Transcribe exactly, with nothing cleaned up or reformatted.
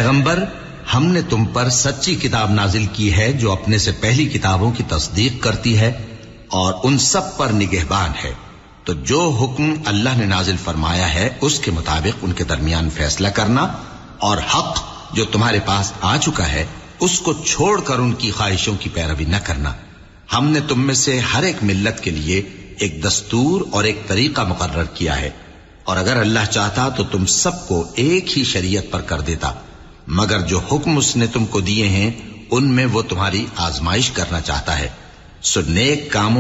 पैगंबर, हमने तुम पर सच्ची किताब नाजिल की है जो अपने से पहली किताबों की तस्दीक करती है और उन सब पर निगहबान है। तो जो हुक्म अल्लाह ने नाजिल फरमाया है उसके मुताबिक उनके दरमियान फैसला करना, और हक जो तुम्हारे पास आ चुका है उसको छोड़कर उनकी ख्वाहिशों की पैरवी न करना। हमने तुम में से हर एक मिल्लत के लिए एक दस्तूर और एक तरीका मुकर्रर किया है, और अगर अल्लाह चाहता तो तुम सबको एक ही शरीयत पर कर देता, मगर जो हुक्म उसने तुमको दिए हैं उनमें वो तुम्हारी आजमाइश करना चाहता है। सो नेक कामों